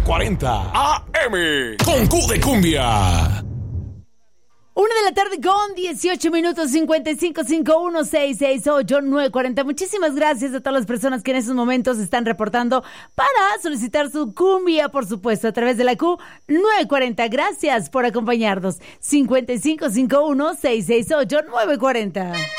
9:40 AM. Con Q de Cumbia. 1:00 con 18 minutos, 5551668940. Muchísimas gracias a todas las personas que en estos momentos están reportando para solicitar su cumbia, por supuesto, a través de la Q940. Gracias por acompañarnos. 5551668940.